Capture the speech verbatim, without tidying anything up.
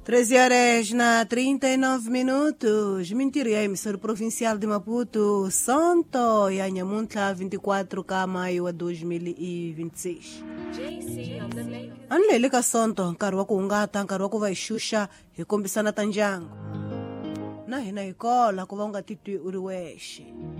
treze horas na trinta e nove minutos. Mentira, a emissora provincial de Maputo, Santo, e a Nhamuntla, vinte e quatro de maio de dois mil e vinte e seis. Anlele ka Santo, nkarhi wa ku hungata, nkarhi wa ku va hi xuxa, hi kombisana ta ndyangu. Na hina hi kola ku va u nga titwi u ri wexe.